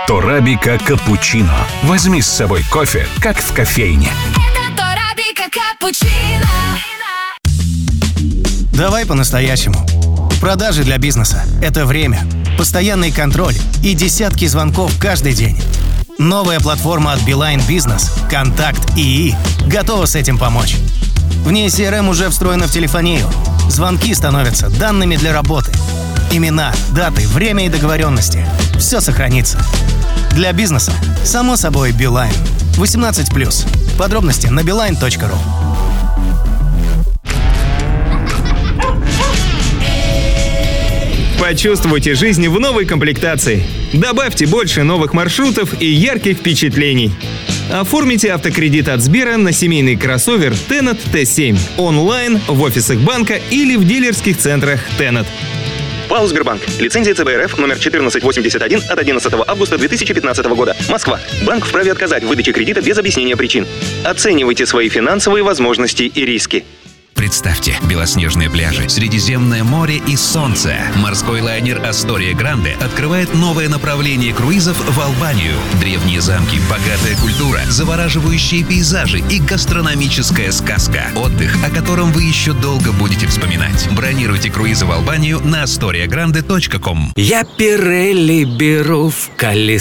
Торабика капучино. Возьми с собой кофе, как в кофейне. Это Торабика капучино. Давай по-настоящему. Продажи для бизнеса – это время, постоянный контроль и десятки звонков каждый день. Новая платформа от Beeline Business «Контакт ИИ» готова с этим помочь. В ней CRM уже встроена в телефонию. Звонки становятся данными для работы. Имена, даты, время и договоренности – все сохранится. Для бизнеса, само собой, Beeline. 18+. Подробности на beeline.ru. Почувствуйте жизнь в новой комплектации. Добавьте больше новых маршрутов и ярких впечатлений. Оформите автокредит от Сбера на семейный кроссовер Tennet T7 онлайн, в офисах банка или в дилерских центрах Tennet. ПАО «Сбербанк». Лицензия ЦБ РФ номер 1481 от 11 августа 2015 года. Москва. Банк вправе отказать в выдаче кредита без объяснения причин. Оценивайте свои финансовые возможности и риски. Представьте, белоснежные пляжи, Средиземное море и солнце. Морской лайнер «Астория Гранде» открывает новое направление круизов в Албанию. Древние замки, богатая культура, завораживающие пейзажи и гастрономическая сказка. Отдых, о котором вы еще долго будете вспоминать. Бронируйте круизы в Албанию на astoriagrande.com. Я Пирелли беру в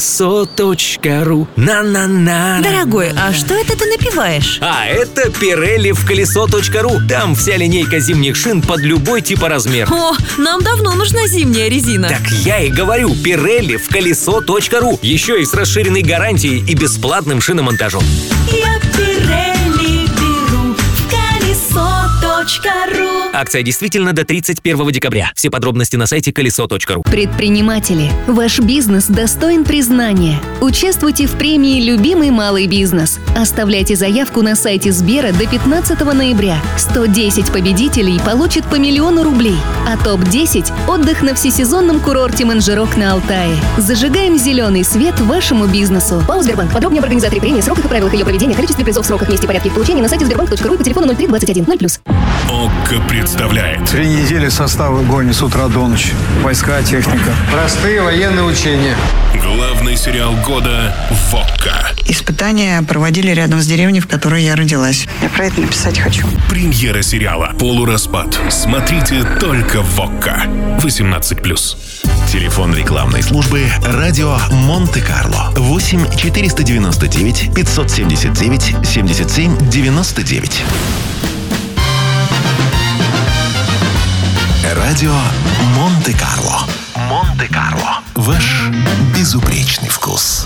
колесо.ру. На-на-на. Дорогой, а что это ты напиваешь? А это Пирелли в колесо.ру. Там вся линейка зимних шин под любой тип и размер. О, нам давно нужна зимняя резина. Так я и говорю, Пирелли в колесо.ру. Еще и с расширенной гарантией и бесплатным шиномонтажом. Я Пирелли беру в колесо.ру. Акция действительно до 31 декабря. Все подробности на сайте колесо.ру. Предприниматели, ваш бизнес достоин признания. Участвуйте в премии «Любимый малый бизнес». Оставляйте заявку на сайте Сбера до 15 ноября. 110 победителей получат по 1 000 000 рублей. А топ-10 – отдых на всесезонном курорте Манжерок на Алтае. Зажигаем зеленый свет вашему бизнесу. ПАО «Сбербанк». Подробнее об организаторе премии, сроках и правилах ее проведения, количестве призов, сроках, месте и порядке их получения на сайте sberbank.ru и по телефону 03 21 0+. ОККО представляет. 3 недели состав в огонь с утра до ночи. Войска, техника. Простые военные учения. Главный сериал года в ОККО. Испытания проводили рядом с деревней, в которой я родилась. Я про это написать хочу. Премьера сериала «Полураспад». Смотрите только в ОККО. 18+. Телефон рекламной службы «Радио Монте-Карло». 8 499 579 77 99. Радио Монте-Карло. Монте-Карло. Ваш безупречный вкус.